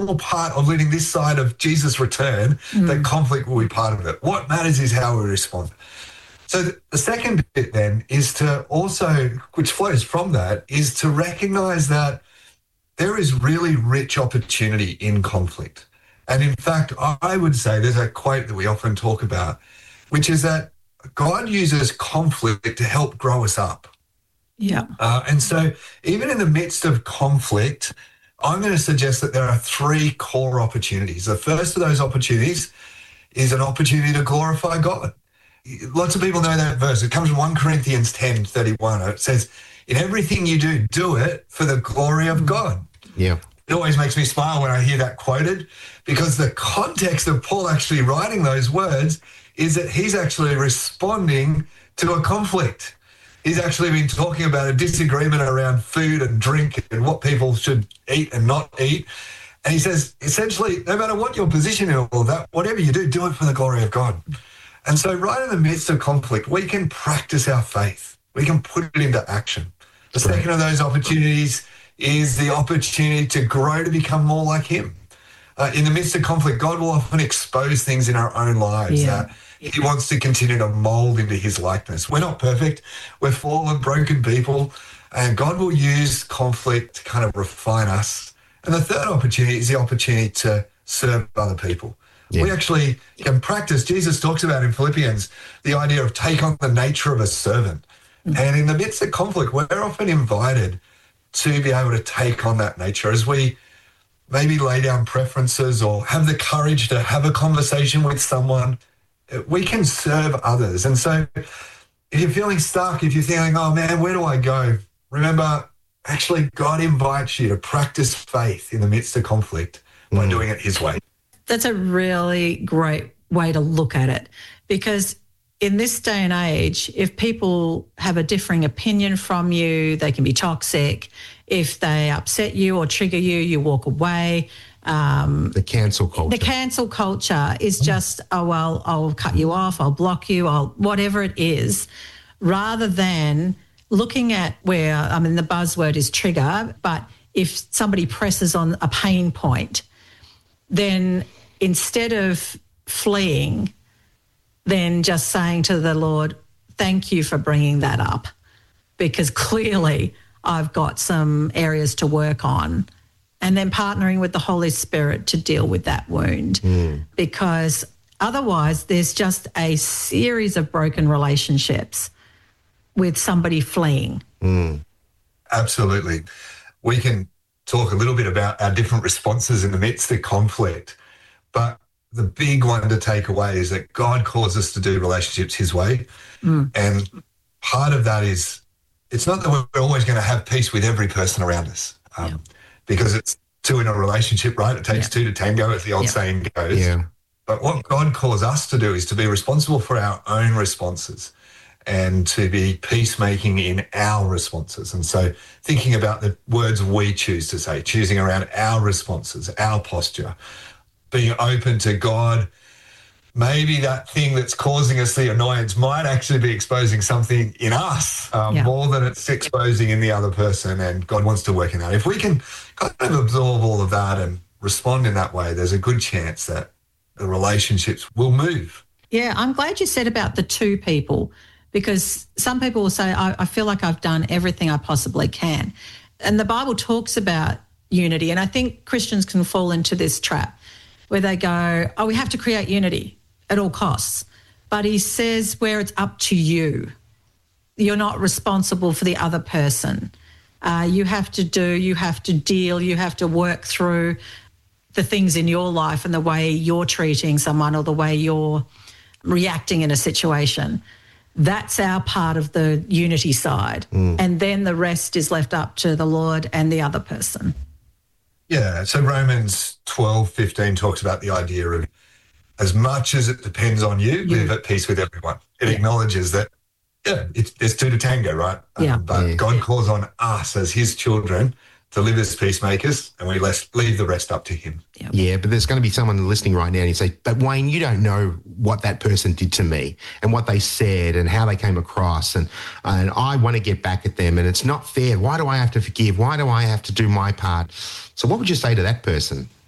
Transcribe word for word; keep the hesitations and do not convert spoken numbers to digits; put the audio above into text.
inseparable part of living this side of Jesus' return, mm. that conflict will be part of it. What matters is how we respond. So the second bit then is to also, which flows from that, is to recognize that there is really rich opportunity in conflict. And in fact, I would say there's a quote that we often talk about, which is that God uses conflict to help grow us up. Yeah. Uh, and so even in the midst of conflict, I'm going to suggest that there are three core opportunities. The first of those opportunities is an opportunity to glorify God. Lots of people know that verse. It comes from First Corinthians ten thirty-one. It says, in everything you do, do it for the glory of God. Yeah. It always makes me smile when I hear that quoted, because the context of Paul actually writing those words is that he's actually responding to a conflict. He's actually been talking about a disagreement around food and drink and what people should eat and not eat. And he says, essentially, no matter what your position in all of that, whatever you do, do it for the glory of God. And so right in the midst of conflict, we can practice our faith. We can put it into action. The second of those opportunities is the opportunity to grow to become more like him. Uh, in the midst of conflict, God will often expose things in our own lives yeah. that he wants to continue to mold into his likeness. We're not perfect. We're fallen, broken people, and God will use conflict to kind of refine us. And the third opportunity is the opportunity to serve other people. Yeah. We actually can practice. Jesus talks about in Philippians the idea of take on the nature of a servant. Mm-hmm. And in the midst of conflict, we're often invited to be able to take on that nature as we maybe lay down preferences or have the courage to have a conversation with someone. We can serve others. And so if you're feeling stuck, if you're feeling, oh man, where do I go? Remember, actually, God invites you to practice faith in the midst of conflict by mm. doing it his way. That's a really great way to look at it, because in this day and age, if people have a differing opinion from you, they can be toxic. If they upset you or trigger you, you walk away. Um, the cancel culture. The cancel culture is just, oh, well, I'll cut you off, I'll block you, I'll whatever it is, rather than looking at where, I mean, the buzzword is trigger, but if somebody presses on a pain point, then instead of fleeing, then just saying to the Lord, thank you for bringing that up, because clearly I've got some areas to work on, and then partnering with the Holy Spirit to deal with that wound, mm. because otherwise there's just a series of broken relationships with somebody fleeing. Mm. Absolutely. We can talk a little bit about our different responses in the midst of conflict, but the big one to take away is that God calls us to do relationships his way. Mm. And part of that is, it's not that we're always going to have peace with every person around us, um, yeah. because it's two in a relationship, right? It takes yeah. two to tango, as the old yeah. saying goes. Yeah. But what God calls us to do is to be responsible for our own responses and to be peacemaking in our responses. And so thinking about the words we choose to say, choosing around our responses, our posture, being open to God. Maybe that thing that's causing us the annoyance might actually be exposing something in us um, yeah. more than it's exposing in the other person, and God wants to work in that. If we can kind of absorb all of that and respond in that way, there's a good chance that the relationships will move. Yeah, I'm glad you said about the two people, because some people will say, I, I feel like I've done everything I possibly can. And the Bible talks about unity, and I think Christians can fall into this trap where they go, oh, we have to create unity at all costs. But he says where it's up to you. You're not responsible for the other person. Uh, you have to do, you have to deal, you have to work through the things in your life and the way you're treating someone or the way you're reacting in a situation. That's our part of the unity side. Mm. And then the rest is left up to the Lord and the other person. Yeah, so Romans twelve fifteen talks about the idea of as much as it depends on you, you. live at peace with everyone. It yeah. acknowledges that, yeah, it's, there's two to tango, right? Yeah. Um, but yeah. God calls on us as his children to live as peacemakers, and we leave the rest up to him. Yeah. yeah, but there's going to be someone listening right now and you say, but Wayne, you don't know what that person did to me and what they said and how they came across, and and I want to get back at them and it's not fair. Why do I have to forgive? Why do I have to do my part? So what would you say to that person?